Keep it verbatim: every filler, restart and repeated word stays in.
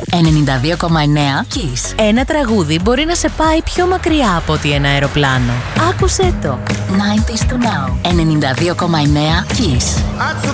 ενενήντα δύο κόμμα εννέα Kiss. Ένα τραγούδι μπορεί να σε πάει πιο μακριά από ότι ένα αεροπλάνο. Άκουσέ το. ενενήντα to now. ενενήντα δύο κόμμα εννέα Kiss.